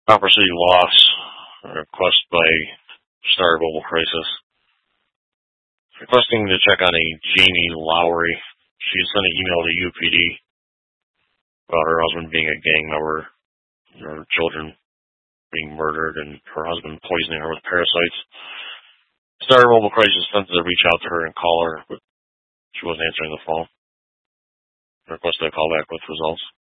Copper City Loss, a request by Star Global Crisis, requesting to check on a Jamie Lowry. She sent an email to UPD about her husband being a gang member, her children being murdered, and her husband poisoning her with parasites. Star Global Crisis attempted to reach out to her and call her, but she wasn't answering the phone. Requested a call back with results.